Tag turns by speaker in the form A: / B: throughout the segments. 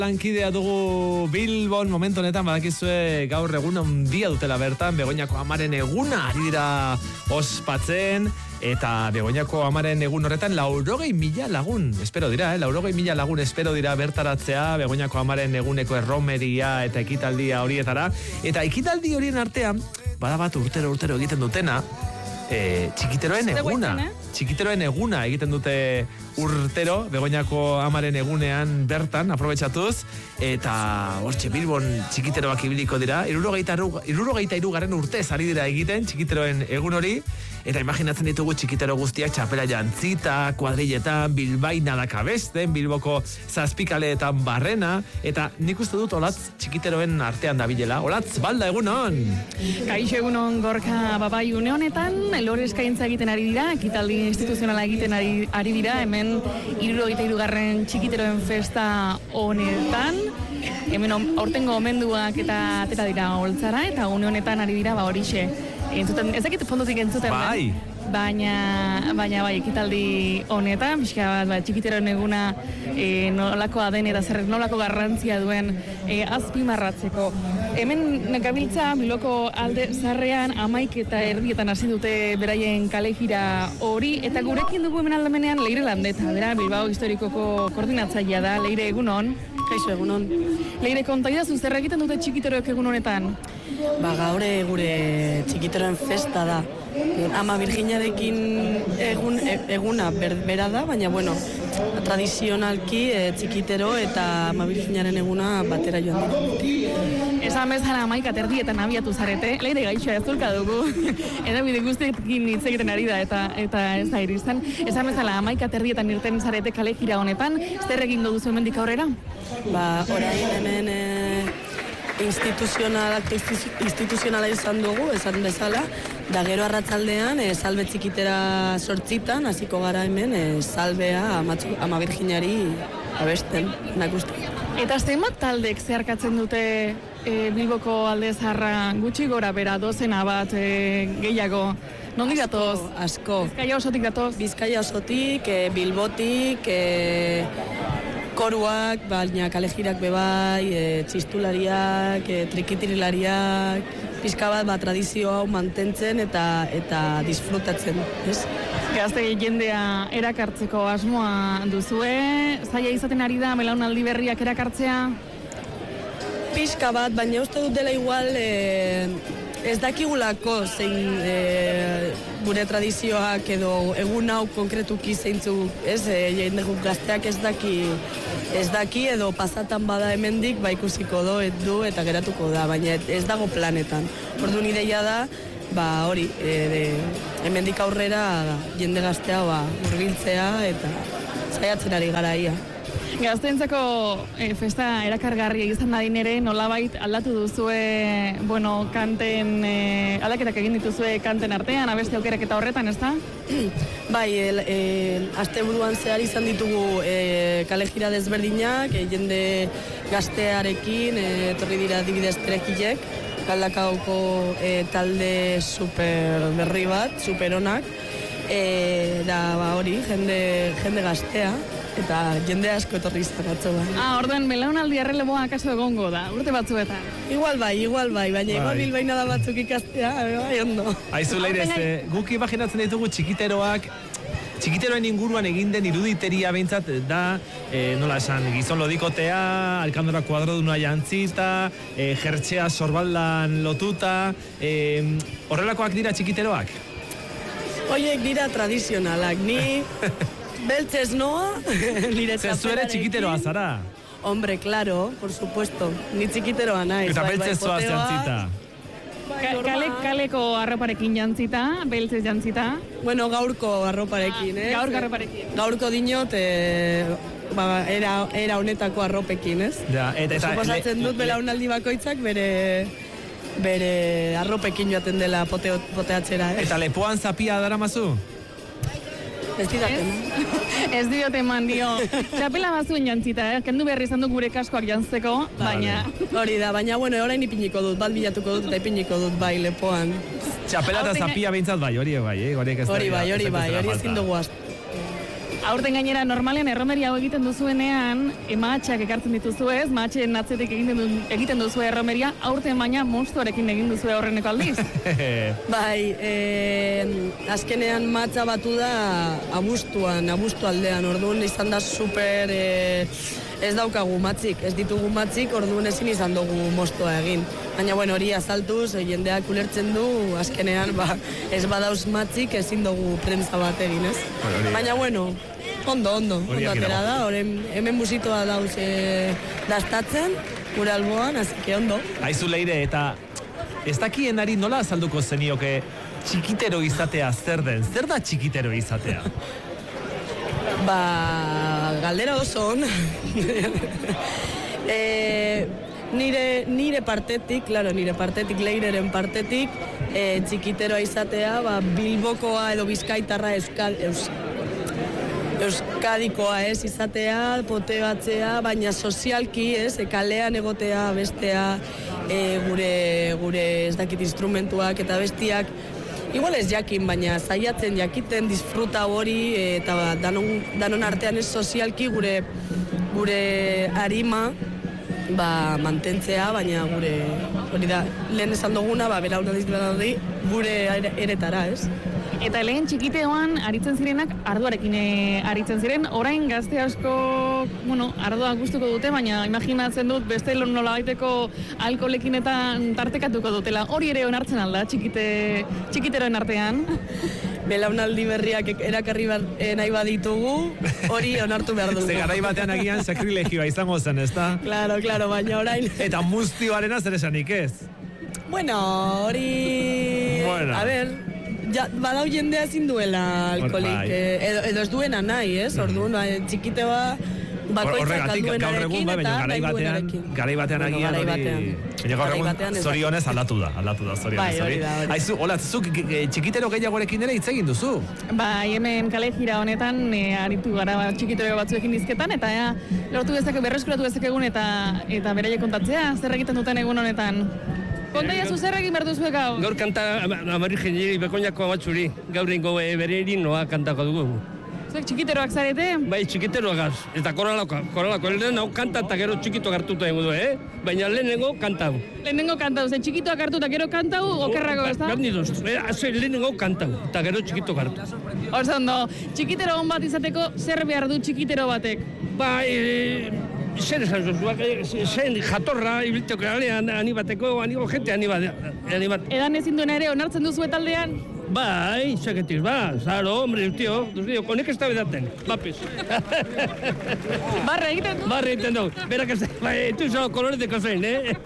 A: Lankidea dugu Bilbon momentu honetan, badakizue gaur egun handia dutela bertan, Begoñako amaren eguna ari dira ospatzen, eta Begoñako amaren egun horretan 80.000 lagun, espero dira, 80.000 lagun espero dira bertaratzea, Begoñako amaren eguneko erromeria eta ekitaldia horietara, eta ekitaldi horien artean, bada bat urtero egiten dutena, txikiteroen eguna egiten dute urtero, Begoñako amaren egunean bertan, aprobetxatuz, eta hortxe Bilbon txikiteroak ibiliko dira, 73. urtez ari dira egiten txikiteroen egun hori, eta imaginatzen ditugu txikitero guztiak txapela jantzita, kuadrilletan, bilbainadak abesten, Bilboko zazpikaleetan barrena, eta nik uste dut olatz txikiteroen artean dabilela. Olatz, balda egunon!
B: Kaixo egunon, Gorka, babai, une honetan, lore eskaintza egiten ari dira, ekitaldi instituzionala egiten ari dira, hemen 73. txikiteroen festa honetan, hemen aurtengo omenduak eta atera dira holtzara, eta une honetan ari dira horixe. Entzuten, ez dakit fondotik entzuten,
A: bai.
B: Baina bai, ekitaldi honetan, pixka bat, txikiteroen eguna nolakoa den eta zer nolako garrantzia duen azpimarratzeko. Hemen gabiltza Bilboko alde zarrean 11:30 hasi dute beraien kalejira hori, eta gurekin dugu hemen aldamenean Leire Landeta, bera Bilbao historikoko koordinatzailea da. Leire, egunon.
C: Kaixo, egunon.
B: Leire, kontaidazu zer egiten dute txikiteroek egun honetan?
C: Gaur gure txikiteroen festa da. Ama Virginiarekin eguna bera da, baina bueno, tradizionalki txikitero eta Ama Virginiaren eguna batera joan dira.
B: Esan bezala 11:30 abiatu zarete, Leire gaixoa ez dulka dugu, edabide guztiekin hitz egiten ari da eta ez da iristen. Esan bezala 11:30 irten zarete kalejira honetan, zer egingo duzu hemendik aurrera?
C: Orain hemen instituzionala izan dugu, esan bezala, da gero arratsaldean salbe txikitera 8:00 hasiko gara hemen salbea Ama Virginiari abesten, nakusten.
B: Eta zenbat taldek zeharkatzen dute Bilboko alde zaharra, gutxi gora bera, dozena bat gehiago? Nondik datoz?
C: Asko.
B: Bizkaia osotik datoz?
C: Bizkaia osotik, Bilbotik, koruak, baina kalejirak bebai, txistulariak, trikitirilariak, pizka bat tradizio hau mantentzen eta disfrutatzen, ez?
B: Gazte jendea erakartzeko asmoa duzue, zaila izaten ari da belaunaldi berriak erakartzea?
C: Pizka bat, baina uste dut dela igual ez dakigulako zein gure tradizioak edo egun hau konkretuki zeintzu, ez? Jende gazteak ez daki edo pasatan bada hemendik ikusiko du eta geratuko da, baina ez dago planetan. Orduan ideia da, hori, hemendik aurrera jende gaztea hurbiltzea eta saiatzen ari garaia.
B: Gazteentzako festa erakargarria izan dadin ere, nolabait aldatu duzue, kanten, aldaketak egin dituzue kanten artean, abeste aukerak eta horretan, ez da?
C: Bai, asteburuan zehar izan ditugu kalejira desberdinak, jende gaztearekin, etorri dira adibidez Perekilek, Galdakaoko talde super berri bat, super onak, da hori, jende gaztea, eta jende asko etorri izan atzo bai.
B: Orduan, belaunaldi erreleboa akaso egongo da, urte batzuetan.
C: Igual bai, baina igual bilbaina da batzuk ikastea, bai, ondo.
A: Aizu, Leire, guk imaginatzen ditugu txikiteroen inguruan egin den iruditeria behintzat da, nola esan, gizon lodikotea, alkandora kuadroduna jantzita, jertxea sorbaldan lotuta, horrelakoak dira txikiteroak?
C: Hoiek dira tradizionalak, ni beltzez noa, nire txapelarekin.
A: Zuere txikiteroa zara?
C: Hombre, claro, por supuesto, ni txikiteroa naiz.
A: Eta beltzez zoaz jantzita?
B: Kaleko arroparekin jantzita, beltzez jantzita.
C: Bueno, gaurko arroparekin,
B: Gaurko arroparekin.
C: Gaurko dinot, era honetako arropekin, ez? Suposatzen dut belaunaldi bakoitzak bere arropekin joaten dela poteatzera, ez?
A: Eta lepoan zapia daramazu?
C: Ez didaten.
B: Ez diote eman dio. Txapela bazuen jantzita, kendu berri izan du gure kaskoak jantzeko, baina...
C: Hori da, baina orain ipiniko dut, bat bilatuko dut eta ipiniko dut bai lepoan.
A: Txapela eta zapia behintzat bai, hori bai, hori
C: bai, ezin dugu aztu.
B: Aurten gainera normalean erromeria hau egiten duzuenean, mahatxak ekartzen dituzu ez, mahatxen atzetik egiten duzu erromeria, aurten baina monstruarekin egin duzu aurreneko aldiz.
C: Bai, azkenean mahatxa batu da abuztu aldean, orduan izan da super, ez daukagu matzik, ez ditugu matzik, orduan ezin izan dugu mostoa egin. Baina, bueno, hori azaltuz, jendeak ulertzen du, azkenean, ez badauz matzik, ezin dugu prentza bat egin, ez? Baina, bueno, ondo atera da, hemen busitoa dauz dastatzen, gure alboan, azike ondo.
A: Aizu Leire, eta ez dakienari nola azalduko zenioke txikitero izatea zer den? Zer da txikitero izatea?
C: Galdera oso on. Nire partetik, Leireren partetik, txikiteroa izatea, Bilbokoa edo Bizkaitarra euskadikoa ez izatea, poteatzea, baina sozialki ez, kalean egotea, bestea, gure ez dakit instrumentuak eta bestiak, igual ez jakin, baina saiatzen jakiten disfruta hori eta danon artean ez sozialki gure arima mantentzea, baina hori da, lehen esan duguna, belaunaldi gure eretara, ez?
B: Eta lehen txikiteoan aritzen zirenak ardoarekin aritzen ziren, orain gazte asko, ardoa gustuko dute, baina imaginatzen dut beste nolabaiteko alkoholekin eta tartekatuko dutela. Hori ere onartzen alda txikiteroen artean?
C: Belaunaldi berriak erakarri nahi baditugu, hori onartu behar dugu.
A: Ze garai batean agian sakrilegioa izango zen, ezta?
C: Claro, baina orain...
A: Eta muztioarena zer esanik ez?
C: Bueno, hori... A ver... badau jendea ezin duela alkoholik, edo ez duena nahi, ez? Orduan, txikiteoa bakoitzak alduenarekin eta nahi duenarekin.
A: Garai batean agian hori... Gaur egun zorionez aldatu da zorionez hori. Aizu, hola, zuk txikitero gehiagorekin ere hitz egin duzu?
B: Bai, hemen kale jira honetan aritu gara txikitero batzuekin dizketan, eta lortu dezake, berreskuratu dezakegun eta beraiek kontatzea, zer egiten duten egun honetan. Konta jazu zer egin behar duzuek hau?
D: Gaur kanta amari jendiri bekoinako amatxuri, gaur rengo bereirin noa kantako dugu.
B: Zuek txikiteroak zarete?
D: Bai, txikiteroak gaz, eta koralako, lehen hau kanta eta gero txikito hartuta egun du, baina lehenengo kantau.
B: Lehenengo kantau, ze txikitoak hartu eta gero kantau, okerrako, ez da?
D: Bernidoz, lehenengo kantau, eta gero txikito hartu.
B: Oso ondo, txikitero hon bat izateko, zer behar du txikitero batek?
D: Bai, zer esan zuzuak, zen jatorra, ibilteko anibateko, jente anibat.
B: Edan ezin duena ere onartzen duzu taldean?
D: Bai, saketis, zaro, hombre, tío, honek ez da bedaten, lapis.
B: Barra egiten du?
D: Barra egiten du, berak ez da, tu zo, koloreteko zein,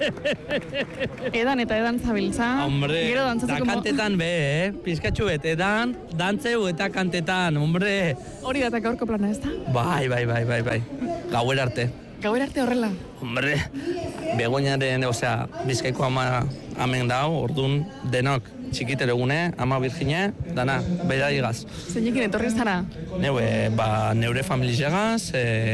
B: Edan zabiltza.
E: Hombre, da kantetan pizkatxu bet, edan, dantzeu eta kantetan, hombre.
B: Hori da eta gaurko plana, ez da?
E: Bai, gauer arte.
B: Gauer arte horrela?
E: Hombre, Begoñaren, Bizkaiko ama amen dau, ordun denok. Txikitero egune, ama Virgine, dana, beira igaz.
B: Zeinekin etorri zara?
E: Neure familiegaz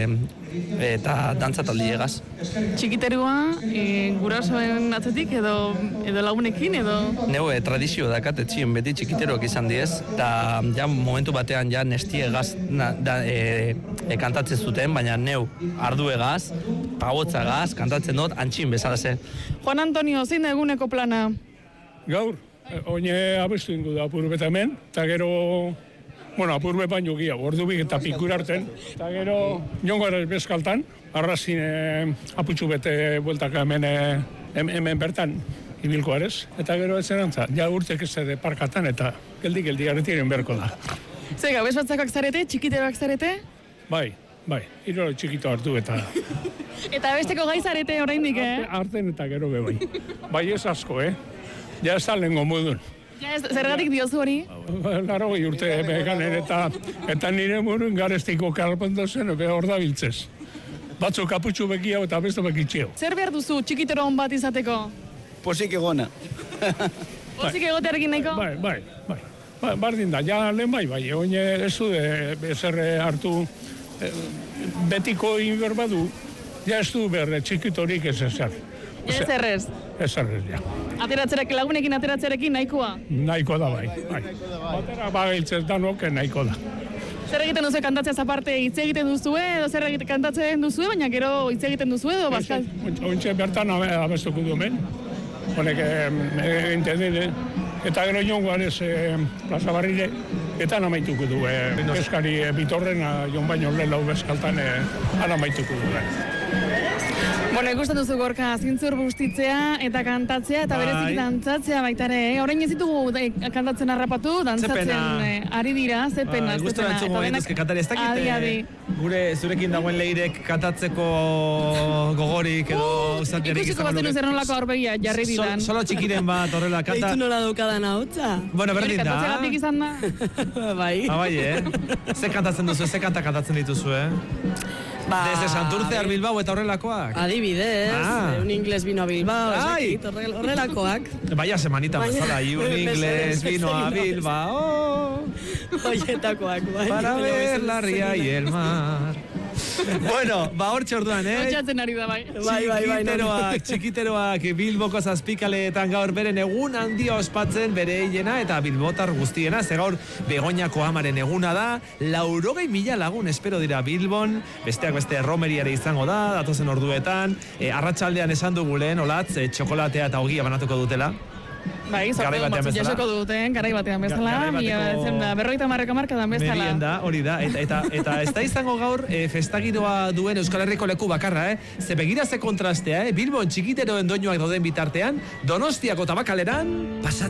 E: eta dantzataldi egaz.
B: Txikiterua, gurasoen atzetik edo lagunekin edo?
E: Neue tradizio dakat etxien beti txikiteroak izan diez, eta momentu batean nesti egaz kantatzen zuten, baina neu ardu egaz, pagotza egaz, kantatzen dut, antxin bezalase.
B: Juan Antonio, zein da eguneko plana?
F: Gaur? Oine abestu ingo da apurbet hemen, eta gero, apurbet baino gia, ordubik eta pikur harten, eta gero, jongo ere bezkaltan, arrazin aputxu bete bueltaka hemen bertan ibilko arez, eta gero ez zerantza, urtek ez de parkatan eta geldi garetiren berko da.
B: Zer, gabez batzakak zarete, txikiteroak zarete?
F: Bai, iroro txikito hartu eta...
B: Eta besteko gai zarete oraindik,
F: Arten eta gero bebai. Bai ez asko, Ja ez da lehenko modun.
B: Zergatik diozu hori?
F: Laro urte beganen eta nire burun garestiko kalponto zen, hor da biltzez. Batzu kaputxu bekia eta besto bekitxeo.
B: Zer behar duzu txikitero hon bat izateko?
G: Posik egona.
B: Posik egotearekin nahiko?
F: Bai. Bardin da, lehen bai, oine ez du ezerre hartu betiko inber badu, ez du berre txikitorik ez ezer.
B: Ez errez?
F: Ez errez,
B: lagunekin ateratzerekin nahikoa?
F: Nahiko da, bai. Batera bagailtzez da noke nahiko da.
B: Zer egiten duzu kantatzea aparte hitz egiten duzu edo zer egiten kantatzen duzu, baina gero hitz egiten duzu edo bazkal?
F: Ontxe bertan abestuko du men. Honek egiten eta gero joan ez Plaza Barrire eta amaituko du. Eskari bitorren joan baino lehen lau bezkaltan amaituko du.
B: Bueno, ikusten duzu Gorka, zintzur bustitzea eta kantatzea eta berezik dantzatzea baitare. Orain ez ditugu kantatzen harrapatu, dantzatzen ari dira, ze pena.
A: Gustu entzuko gaituzke kantari, ez dakit gure zurekin dagoen leirek kantatzeko gogorik edo usaterik
B: ikusiko bat zenun zer nolako aurbegia jarri didan.
A: Solo txikiren bat horrela kanta.
C: Deitu nola daukadan ahotsa.
A: Bueno, berdin da.
B: Kantatzeagatik izan da.
C: Bai.
A: Bai, Ze kantatzen duzu, ze kanta kantatzen dituzu, Desde Santurce a Bilbao eta horrelakoak.
C: Adibidez, un inglés vino a Bilbao, horrelakoak.
A: Vaya semanita bezala, un inglés vino a Bilbao.
C: Oietakoak, bai.
A: Para ver la ría y el mar. Bueno, hortxe orduan,
B: Lotxatzen ari da, bai.
A: Txikiteroak Bilboko zazpikaleetan gaur beren egun handia ospatzen bere hilena eta bilbotar guztiena, ze gaur Begoñako amaren eguna da, 80.000 lagun espero dira Bilbon, besteak beste romeriare izango da, datozen orduetan, arratsaldean esan dugu lehen, olatz, txokolatea eta ogia banatuko dutela.
B: Bai, jasoko duten, garai batean bezala, 50 markadan bezala.
A: Merienda, hori da, eta ez da izango gaur festagiroa duen Euskal Herriko leku bakarra, ze begira ze kontrastea, Bilbon txikiteroen doinuak dauden bitartean, Donostiako Tabakaleran,